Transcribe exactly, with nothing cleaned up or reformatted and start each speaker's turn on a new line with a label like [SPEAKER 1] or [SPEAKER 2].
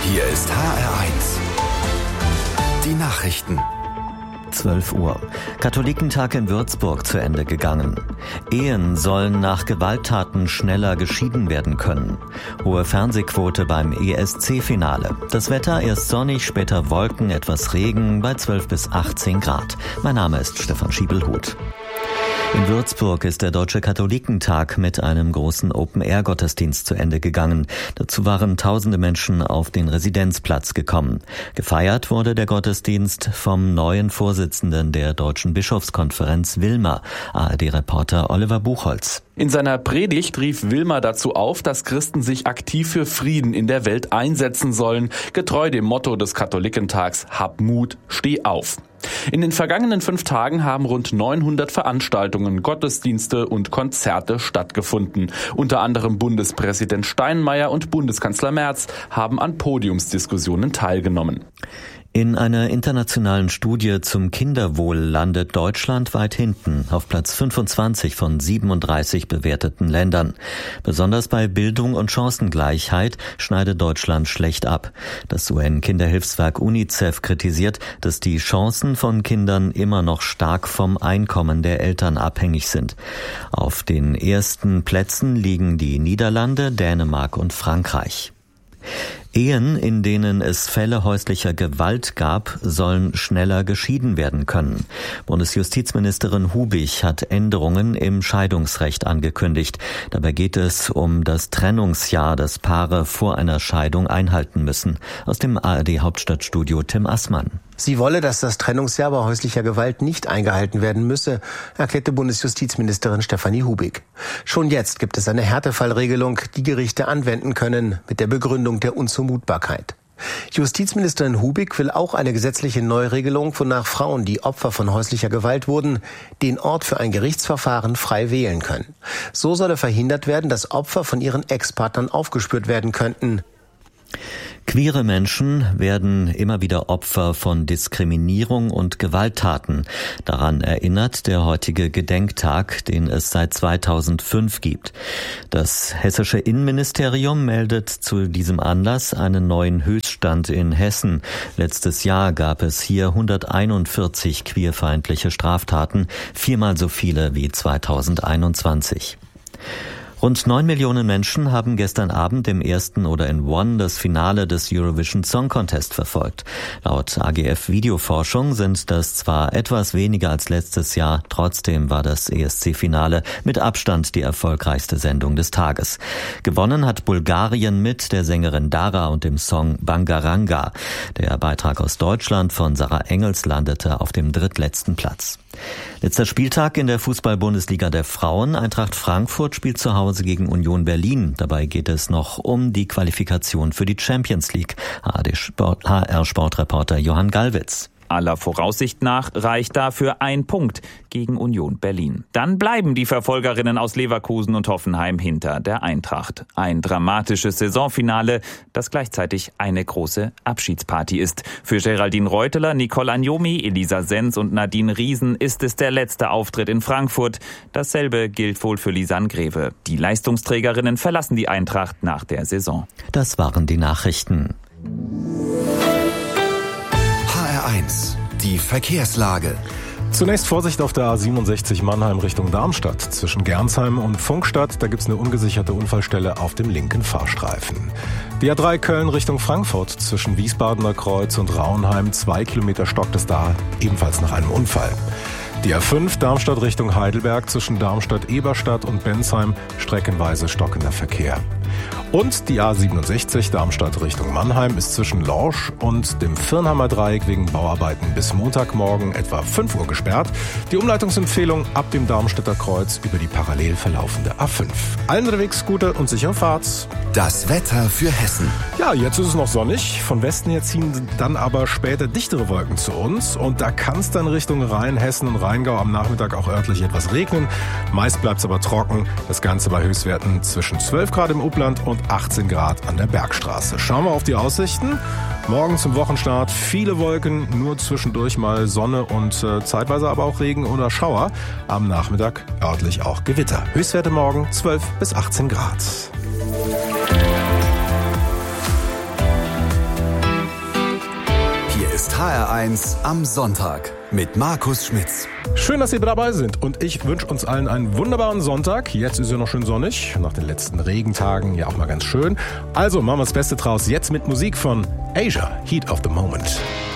[SPEAKER 1] Hier ist H R eins. Die Nachrichten.
[SPEAKER 2] zwölf Uhr. Katholikentag in Würzburg zu Ende gegangen. Ehen sollen nach Gewalttaten schneller geschieden werden können. Hohe Fernsehquote beim E S C-Finale. Das Wetter erst sonnig, später Wolken, etwas Regen bei zwölf bis achtzehn Grad. Mein Name ist Stefan Schiebelhuth. In Würzburg ist der Deutsche Katholikentag mit einem großen Open-Air-Gottesdienst zu Ende gegangen. Dazu waren tausende Menschen auf den Residenzplatz gekommen. Gefeiert wurde der Gottesdienst vom neuen Vorsitzenden der Deutschen Bischofskonferenz Wilmer, A R D-Reporter Oliver Buchholz.
[SPEAKER 3] In seiner Predigt rief Wilmer dazu auf, dass Christen sich aktiv für Frieden in der Welt einsetzen sollen, getreu dem Motto des Katholikentags: Hab Mut, steh auf. In den vergangenen fünf Tagen haben rund neunhundert Veranstaltungen, Gottesdienste und Konzerte stattgefunden. Unter anderem Bundespräsident Steinmeier und Bundeskanzler Merz haben an Podiumsdiskussionen teilgenommen.
[SPEAKER 2] In einer internationalen Studie zum Kinderwohl landet Deutschland weit hinten, auf Platz fünfundzwanzig von siebenunddreißig bewerteten Ländern. Besonders bei Bildung und Chancengleichheit schneidet Deutschland schlecht ab. Das U N-Kinderhilfswerk UNICEF kritisiert, dass die Chancen von Kindern immer noch stark vom Einkommen der Eltern abhängig sind. Auf den ersten Plätzen liegen die Niederlande, Dänemark und Frankreich. Ehen, in denen es Fälle häuslicher Gewalt gab, sollen schneller geschieden werden können. Bundesjustizministerin Hubig hat Änderungen im Scheidungsrecht angekündigt. Dabei geht es um das Trennungsjahr, das Paare vor einer Scheidung einhalten müssen. Aus dem A R D-Hauptstadtstudio Tim Assmann.
[SPEAKER 4] Sie wolle, dass das Trennungsjahr bei häuslicher Gewalt nicht eingehalten werden müsse, erklärte Bundesjustizministerin Stefanie Hubig. Schon jetzt gibt es eine Härtefallregelung, die Gerichte anwenden können, mit der Begründung der Unzumutbarkeit. Justizministerin Hubig will auch eine gesetzliche Neuregelung, wonach Frauen, die Opfer von häuslicher Gewalt wurden, den Ort für ein Gerichtsverfahren frei wählen können. So solle verhindert werden, dass Opfer von ihren Ex-Partnern aufgespürt werden könnten.
[SPEAKER 2] Queere Menschen werden immer wieder Opfer von Diskriminierung und Gewalttaten. Daran erinnert der heutige Gedenktag, den es seit zweitausendfünf gibt. Das hessische Innenministerium meldet zu diesem Anlass einen neuen Höchststand in Hessen. Letztes Jahr gab es hier hunderteinundvierzig queerfeindliche Straftaten, viermal so viele wie zweitausendeinundzwanzig. Rund neun Millionen Menschen haben gestern Abend im ersten oder in One das Finale des Eurovision Song Contest verfolgt. Laut A G F Videoforschung sind das zwar etwas weniger als letztes Jahr, trotzdem war das E S C-Finale mit Abstand die erfolgreichste Sendung des Tages. Gewonnen hat Bulgarien mit der Sängerin Dara und dem Song Bangaranga. Der Beitrag aus Deutschland von Sarah Engels landete auf dem drittletzten Platz. Letzter Spieltag in der Fußball-Bundesliga der Frauen. Eintracht Frankfurt spielt zu Hause gegen Union Berlin. Dabei geht es noch um die Qualifikation für die Champions League. H R-Sportreporter Johann Gallwitz.
[SPEAKER 5] Aller Voraussicht nach reicht dafür ein Punkt gegen Union Berlin. Dann bleiben die Verfolgerinnen aus Leverkusen und Hoffenheim hinter der Eintracht. Ein dramatisches Saisonfinale, das gleichzeitig eine große Abschiedsparty ist. Für Geraldine Reuteler, Nicole Agnomi, Elisa Sens und Nadine Riesen ist es der letzte Auftritt in Frankfurt. Dasselbe gilt wohl für Lisanne Greve. Die Leistungsträgerinnen verlassen die Eintracht nach der Saison.
[SPEAKER 2] Das waren die Nachrichten.
[SPEAKER 1] H R eins. Die Verkehrslage.
[SPEAKER 6] Zunächst Vorsicht auf der A siebenundsechzig Mannheim Richtung Darmstadt. Zwischen Gernsheim und Funkstadt, da gibt's eine ungesicherte Unfallstelle auf dem linken Fahrstreifen. Die A drei Köln Richtung Frankfurt zwischen Wiesbadener Kreuz und Raunheim. Zwei Kilometer stockt es da, ebenfalls nach einem Unfall. Die A fünf Darmstadt Richtung Heidelberg zwischen Darmstadt-Eberstadt und Bensheim streckenweise stockender Verkehr. Und die A siebenundsechzig Darmstadt Richtung Mannheim ist zwischen Lorsch und dem Firnheimer Dreieck wegen Bauarbeiten bis Montagmorgen etwa fünf Uhr gesperrt. Die Umleitungsempfehlung ab dem Darmstädter Kreuz über die parallel verlaufende A fünf. Allen unterwegs gute und sichere Fahrt.
[SPEAKER 1] Das Wetter für Hessen.
[SPEAKER 6] Ja, jetzt ist es noch sonnig. Von Westen her ziehen dann aber später dichtere Wolken zu uns. Und da kann es dann Richtung Rheinhessen und Rheingau am Nachmittag auch örtlich etwas regnen. Meist bleibt es aber trocken. Das Ganze bei Höchstwerten zwischen zwölf Grad im Upland und achtzehn Grad an der Bergstraße. Schauen wir auf die Aussichten. Morgen zum Wochenstart viele Wolken, nur zwischendurch mal Sonne und äh, zeitweise aber auch Regen oder Schauer. Am Nachmittag örtlich auch Gewitter. Höchstwerte morgen zwölf bis achtzehn Grad.
[SPEAKER 1] R eins am Sonntag mit Markus Schmitz.
[SPEAKER 6] Schön, dass Sie dabei sind und ich wünsche uns allen einen wunderbaren Sonntag. Jetzt ist ja noch schön sonnig, nach den letzten Regentagen ja auch mal ganz schön. Also machen wir das Beste draus, jetzt mit Musik von Asia, Heat of the Moment.